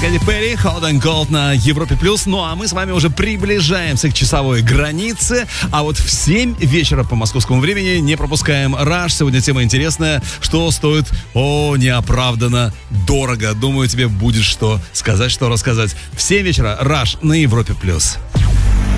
Кэти Перри, Hot and Cold на Европе+. Ну а мы с вами уже приближаемся к часовой границе. А вот в 7 вечера по московскому времени не пропускаем Rush. Сегодня тема интересная, что стоит, неоправданно дорого. Думаю, тебе будет что сказать, что рассказать. В 7 вечера Rush на Европе+.